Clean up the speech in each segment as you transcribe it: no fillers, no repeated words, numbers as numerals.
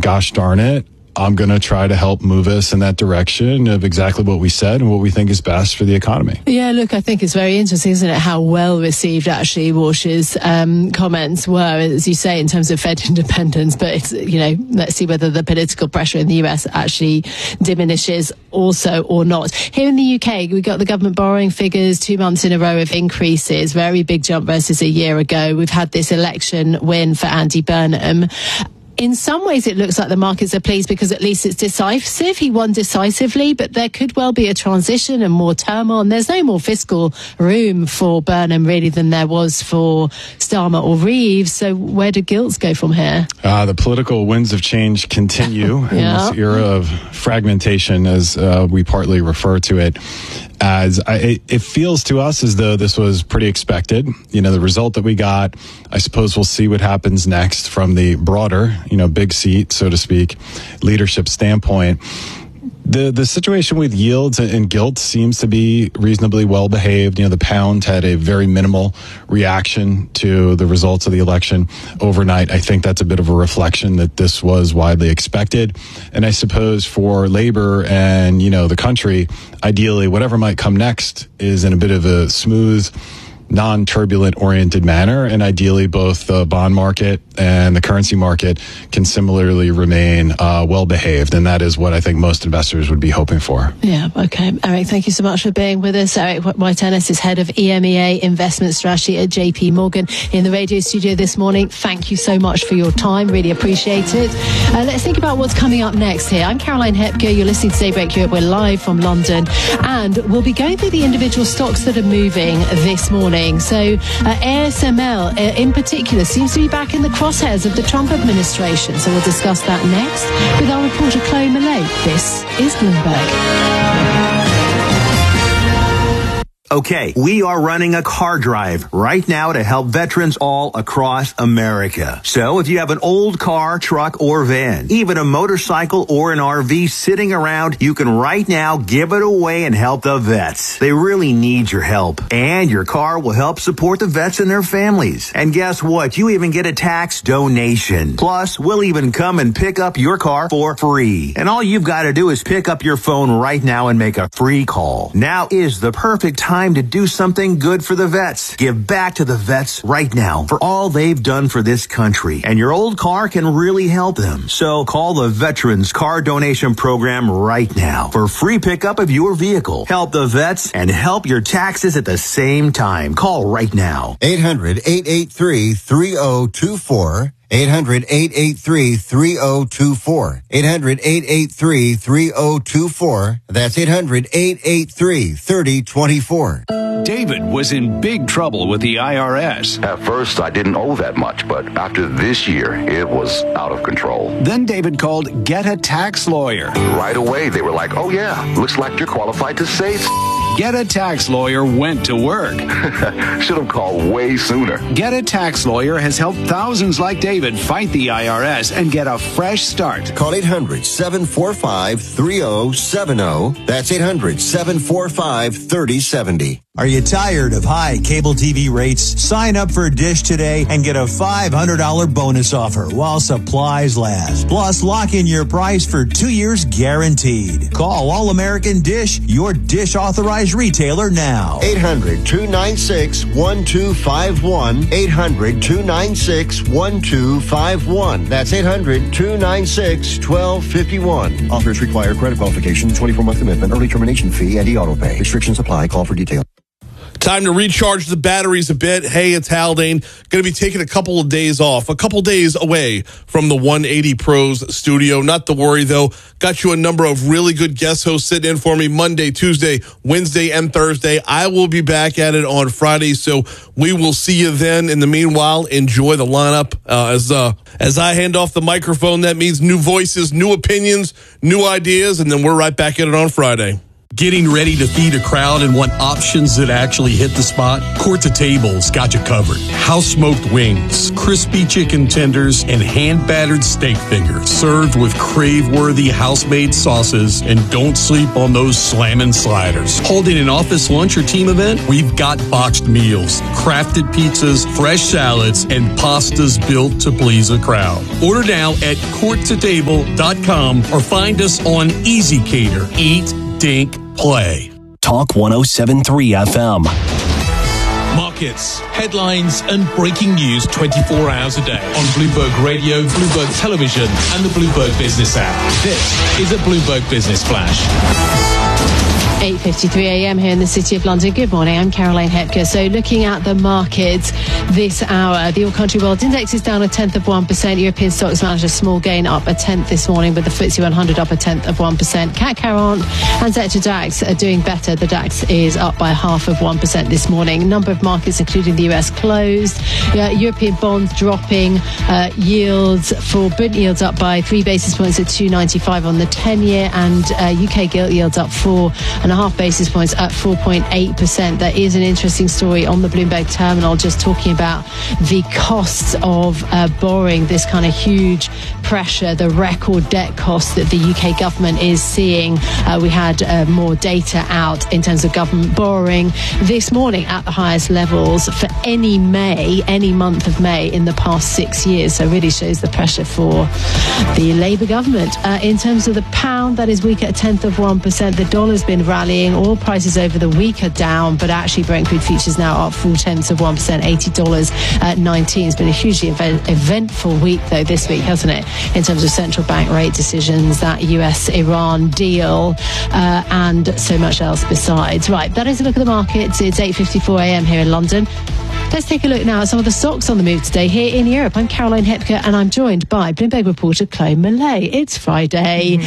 gosh darn it, I'm going to try to help move us in that direction of exactly what we said and what we think is best for the economy. Yeah, look, I think it's very interesting, isn't it, how well received actually Walsh's comments were, as you say, in terms of Fed independence. But it's, let's see whether the political pressure in the US actually diminishes also or not. Here in the UK, we got the government borrowing figures, 2 months in a row of increases, very big jump versus a year ago. We've had this election win for Andy Burnham. In some ways, it looks like the markets are pleased because at least it's decisive. He won decisively, but there could well be a transition and more turmoil. And there's no more fiscal room for Burnham, really, than there was for Starmer or Reeves. So where do gilts go from here? The political winds of change continue in this era of fragmentation, as we partly refer to it. It feels to us as though this was pretty expected. The result that we got, I suppose we'll see what happens next from the broader, big seat, so to speak, leadership standpoint. The situation with yields and gilt seems to be reasonably well behaved. The pound had a very minimal reaction to the results of the election overnight. I think that's a bit of a reflection that this was widely expected. And I suppose for labor and, the country, ideally, whatever might come next is in a bit of a smooth, non-turbulent oriented manner, and ideally both the bond market and the currency market can similarly remain well behaved, and that is what I think most investors would be hoping for. Yeah, okay. Eric, thank you so much for being with us. Eric White-Ennis is head of EMEA investment strategy at JP Morgan in the radio studio this morning. Thank you so much for your time, really appreciate it. Let's think about what's coming up next here. I'm Caroline Hepker, you're listening to Daybreak Europe. We're live from London, and we'll be going through the individual stocks that are moving this morning. So ASML in particular seems to be back in the crosshairs of the Trump administration. So we'll discuss that next with our reporter Chloe Millay. This is Bloomberg. Okay, we are running a car drive right now to help veterans all across America. So if you have an old car, truck, or van, even a motorcycle or an RV sitting around, you can right now give it away and help the vets. They really need your help. And your car will help support the vets and their families. And guess what? You even get a tax donation. Plus, we'll even come and pick up your car for free. And all you've got to do is pick up your phone right now and make a free call. Now is the perfect time to do something good for the vets. Give back to the vets right now for all they've done for this country. And your old car can really help them. So call the Veterans Car Donation Program right now for free pickup of your vehicle. Help the vets and help your taxes at the same time. Call right now. 800-883-3024. 800-883-3024. 800-883-3024. That's 800-883-3024. David was in big trouble with the IRS. At first, I didn't owe that much, but after this year, it was out of control. Then David called Get a Tax Lawyer. Right away, they were like, oh yeah, looks like you're qualified to save. Get a Tax Lawyer went to work. Should have called way sooner. Get a Tax Lawyer has helped thousands like David fight the IRS and get a fresh start. Call 800-745-3070. That's 800-745-3070. Are you tired of high cable TV rates? Sign up for Dish today and get a $500 bonus offer while supplies last. Plus, lock in your price for 2 years guaranteed. Call All American Dish, your Dish authorized retailer now. 800-296-1251. 800-296-1251. That's 800-296-1251. Offers require credit qualification, 24-month commitment, early termination fee, and e-auto pay. Restrictions apply. Call for details. Time to recharge the batteries a bit. Hey, it's Haldane. Going to be taking a couple of days off, a couple days away from the 180 Pros studio. Not to worry, though. Got you a number of really good guest hosts sitting in for me Monday, Tuesday, Wednesday, and Thursday. I will be back at it on Friday, so we will see you then. In the meanwhile, enjoy the lineup. As I hand off the microphone, that means new voices, new opinions, new ideas, and then we're right back at it on Friday. Getting ready to feed a crowd and want options that actually hit the spot? Court to Table's got you covered. House-smoked wings, crispy chicken tenders, and hand-battered steak fingers served with crave-worthy house-made sauces, and don't sleep on those slammin' sliders. Holding an office lunch or team event? We've got boxed meals, crafted pizzas, fresh salads, and pastas built to please a crowd. Order now at courttotable.com or find us on Easy Cater. Eat, Dink, Play. Talk 107.3 FM. Markets, headlines, and breaking news 24 hours a day on Bloomberg Radio, Bloomberg Television, and the Bloomberg Business app. This is a Bloomberg Business Flash. 8:53 a.m. here in the City of London. Good morning, I'm Caroline Hepker. So looking at the markets this hour, the All Country World Index is down 1/10%. European stocks managed a small gain, up 1/10 this morning, with the FTSE 100 up 1/10%. CAC 40 and Xetra DAX are doing better. The DAX is up by 0.5% this morning. A number of markets, including the US, closed. European bonds dropping. Yields for Brent yields up by 3 basis points at 2.95 on the 10-year, and UK gilt yields up 4.5 basis points at 4.8%. That is an interesting story on the Bloomberg terminal, just talking about the costs of borrowing, this kind of huge pressure, the record debt costs that the UK government is seeing. We had more data out in terms of government borrowing this morning at the highest levels for any month of May in the past 6 years. So really shows the pressure for the Labour government. In terms of the pound, that is weak at 1/10%. The dollar's been rallying. Oil prices over the week are down, but actually Brent crude futures now up 0.4%, $80.19. It's been a hugely eventful week, though, this week, hasn't it, in terms of central bank rate decisions, that US-Iran deal, and so much else besides. Right, that is a look at the markets. It's 8:54 a.m. here in London. Let's take a look now at some of the stocks on the move today here in Europe. I'm Caroline Hepker, and I'm joined by Bloomberg reporter Chloe Millay. It's Friday,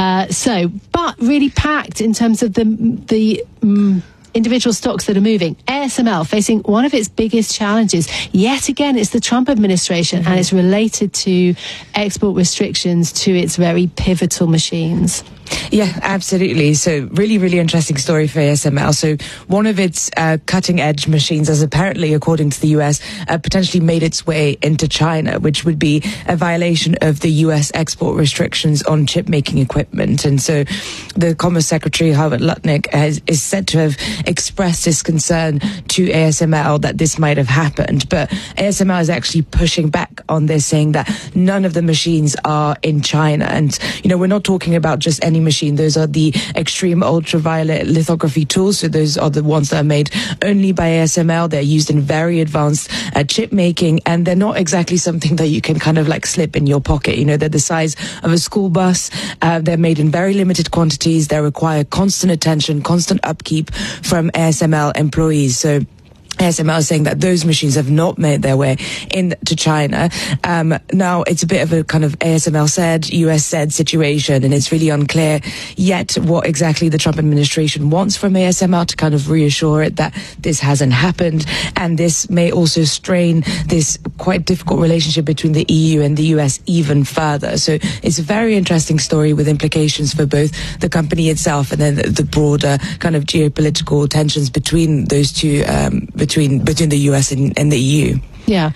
but really packed in terms of the individual stocks that are moving. ASML facing one of its biggest challenges. Yet again, it's the Trump administration, and it's related to export restrictions to its very pivotal machines. Yeah, absolutely. So really, really interesting story for ASML. So one of its cutting edge machines has apparently, according to the US, potentially made its way into China, which would be a violation of the US export restrictions on chip making equipment. And so the Commerce Secretary, Howard Lutnick, is said to have expressed his concern to ASML that this might have happened. But ASML is actually pushing back on this, saying that none of the machines are in China. And, we're not talking about just any machine. Those are the extreme ultraviolet lithography tools. So those are the ones that are made only by ASML. They're used in very advanced chip making, and they're not exactly something that you can kind of like slip in your pocket. They're the size of a school bus. They're made in very limited quantities. They require constant attention, constant upkeep from ASML employees. So ASML is saying that those machines have not made their way into China. Now, it's a bit of a kind of ASML said, US said situation, and it's really unclear yet what exactly the Trump administration wants from ASML to kind of reassure it that this hasn't happened. And this may also strain this quite difficult relationship between the EU and the US even further. So it's a very interesting story with implications for both the company itself and then the broader kind of geopolitical tensions between those two, between the US and the EU. Yeah.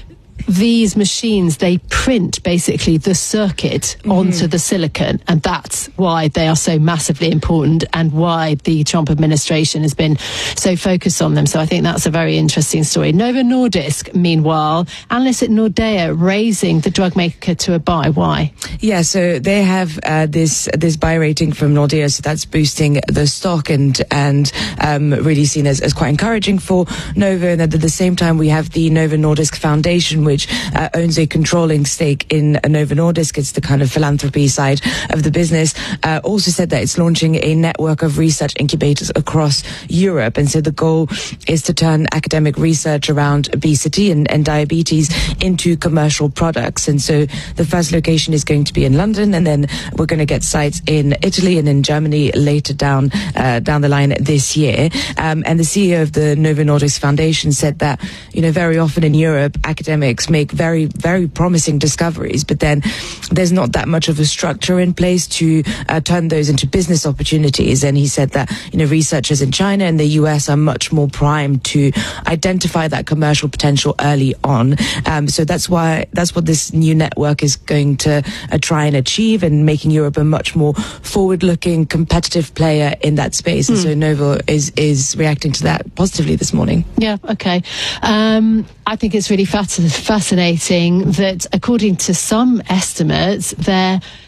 These machines, they print basically the circuit onto the silicon, and that's why they are so massively important and why the Trump administration has been so focused on them. So I think that's a very interesting story. Novo Nordisk, meanwhile, analysts at Nordea raising the drug maker to a buy. Why? Yeah, so they have this buy rating from Nordea, so that's boosting the stock and really seen as quite encouraging for Novo. And at the same time, we have the Novo Nordisk Foundation, which owns a controlling stake in Novo Nordisk. It's the kind of philanthropy side of the business. Also said that it's launching a network of research incubators across Europe. And so the goal is to turn academic research around obesity and diabetes into commercial products. And so the first location is going to be in London, and then we're going to get sites in Italy and in Germany later down the line this year. And the CEO of the Novo Nordisk Foundation said that, very often in Europe, academics networks make very, very promising discoveries, but then there's not that much of a structure in place to turn those into business opportunities. And he said that, researchers in China and the US are much more primed to identify that commercial potential early on. So that's what this new network is going to try and achieve, and making Europe a much more forward-looking, competitive player in that space. And so Novo is reacting to that positively this morning. Yeah, okay. I think it's really fascinating that, according to some estimates,